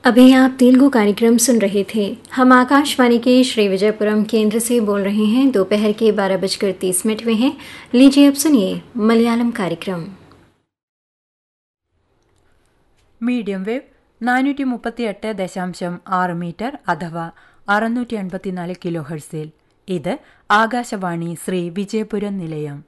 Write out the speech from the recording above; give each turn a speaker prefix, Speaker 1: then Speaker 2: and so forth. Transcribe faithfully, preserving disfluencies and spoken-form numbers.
Speaker 1: अभी आप तेलुगु कार्यक्रम सुन रहे थे। हम आकाशवाणी के श्री विजयपुरम केंद्र से बोल रहे हैं। दोपहर के बारह बजकर तीस मिनट में हैं। लीजिए अब सुनिए मलयालम कार्यक्रम।
Speaker 2: മീഡിയം വേവ് നാനൂറ്റി മുപ്പത്തി എട്ട് ദശാംശം ആറ് മീറ്റർ അഥവാ അറുന്നൂറ്റി എൺപത്തിനാല് കിലോ ഹെർട്സിൽ ഇത് ആകാശവാണി ശ്രീ വിജയപുരം നിലയം.